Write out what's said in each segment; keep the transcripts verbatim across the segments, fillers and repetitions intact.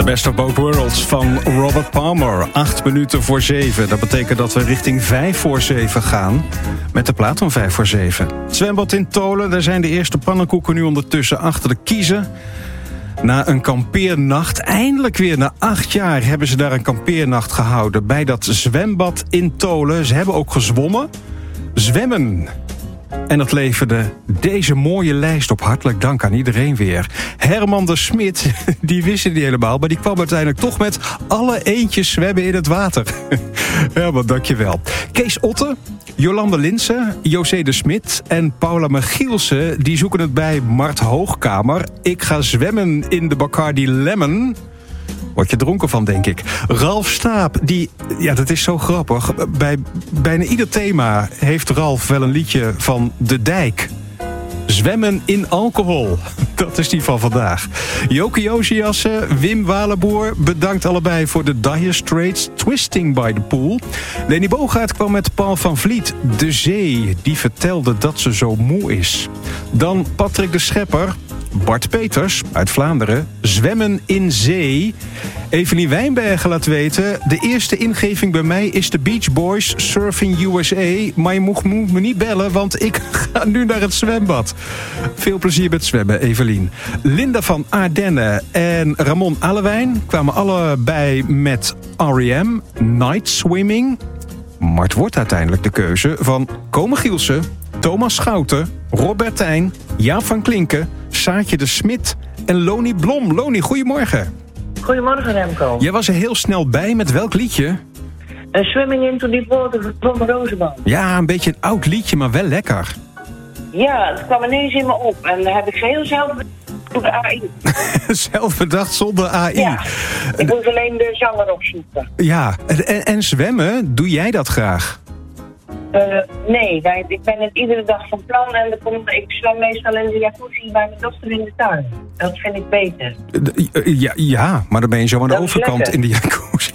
The Best of Both Worlds van Robert Palmer. Acht minuten voor zeven. Dat betekent dat we richting vijf voor zeven gaan. Met de plaat om vijf voor zeven. Het zwembad in Tolen, daar zijn de eerste pannenkoeken nu ondertussen achter de kiezen. Na een kampeernacht, eindelijk weer na acht jaar... hebben ze daar een kampeernacht gehouden bij dat zwembad in Tolen. Ze hebben ook gezwommen. Zwemmen. En dat leverde deze mooie lijst op. Hartelijk dank aan iedereen weer. Herman de Smit, die wist het niet helemaal... maar die kwam uiteindelijk toch met alle eentjes zwemmen in het water. Herman, dankjewel. Kees Otte, Jolande Linsen, José de Smit en Paula Michielsen... die zoeken het bij Mart Hoogkamer. Ik ga zwemmen in de Bacardi Lemon... Word je dronken van, denk ik. Ralf Staap, die... Ja, dat is zo grappig. Bij bijna ieder thema heeft Ralf wel een liedje van De Dijk. Zwemmen in alcohol. Dat is die van vandaag. Joke Josiassen, Wim Walenboer... bedankt allebei voor de Dire Straits Twisting by the Pool. Leni Bogaert kwam met Paul van Vliet. De Zee, die vertelde dat ze zo moe is. Dan Patrick de Schepper... Bart Peters uit Vlaanderen, Zwemmen in Zee. Evelie Wijnbergen laat weten... de eerste ingeving bij mij is de Beach Boys Surfing U S A... maar je moet me niet bellen, want ik ga nu naar het zwembad. Veel plezier met zwemmen, Evelien. Linda van Ardennen en Ramon Allewijn... kwamen allebei met R E M, Night Swimming. Maar het wordt uiteindelijk de keuze van Kome Gielsen... Thomas Schouten, Robertijn, Jaap van Klinken... Saartje de Smit en Loni Blom. Loni, goedemorgen. Goedemorgen, Remco. Jij was er heel snel bij. Met welk liedje? Uh, Swimming into Deep Water van Tom Rozenboom. Ja, een beetje een oud liedje, maar wel lekker. Ja, het kwam ineens in me op. En dan heb ik geheel zelf bedacht A I. Zelf bedacht zonder A I. Ja, ik moet alleen de zanger opzoeken. Ja, en, en zwemmen, doe jij dat graag? Uh, nee, wij, ik ben het iedere dag van plan en dan kom, ik zwem meestal in de jacuzzi bij mijn dochter in de tuin. Dat vind ik beter. Ja, ja, maar dan ben je zo aan de dat overkant in de jacuzzi.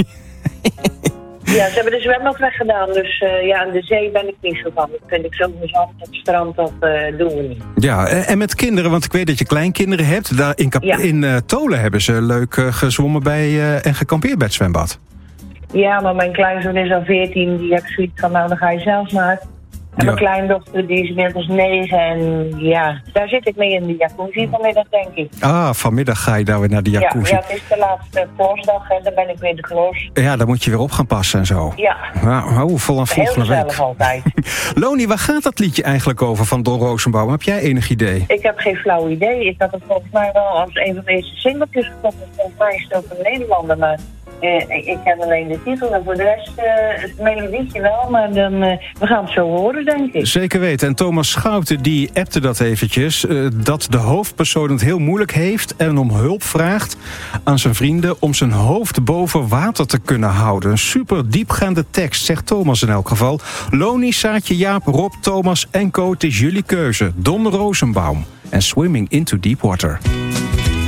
Ja, ze hebben de zwembad weggedaan, dus uh, ja, aan de zee ben ik niet zo van. Dat vind ik zo bezand op het strand, dat uh, doen we niet. Ja, en met kinderen, want ik weet dat je kleinkinderen hebt. Daar in, Kap- ja. in uh, Tolen hebben ze leuk uh, gezwommen bij uh, en gekampeerd bij het zwembad. Ja, maar mijn kleinzoon is al veertien, die heb zoiets van, nou, dan ga je zelf maar. En ja. Mijn kleindochter, die is inmiddels negen en ja, daar zit ik mee in de jacuzzi vanmiddag, denk ik. Ah, vanmiddag ga je daar weer naar de jacuzzi. Ja, ja, het is de laatste kloosdag en dan ben ik weer de kloos. Ja, dan moet je weer op gaan passen en zo. Ja. Nou, oh, vol aan volgende week. Heel gezellig altijd. Loni, waar gaat dat liedje eigenlijk over van Don Rozenboom? Heb jij enig idee? Ik heb geen flauw idee. Ik had het volgens mij wel als een van deze singeltjes gekocht. Volgens mij is het ook een Nederlander, maar... Uh, ik ken alleen de titel en voor de rest uh, het melodietje wel, maar dan, uh, we gaan het zo horen, denk ik. Zeker weten. En Thomas Schouten die appte dat eventjes, uh, dat de hoofdpersoon het heel moeilijk heeft en om hulp vraagt aan zijn vrienden om zijn hoofd boven water te kunnen houden. Een super diepgaande tekst, zegt Thomas in elk geval. Loni, Saartje, Jaap, Rob, Thomas en Co, het is jullie keuze. Don Rozenboom en Swimming into Deep Water.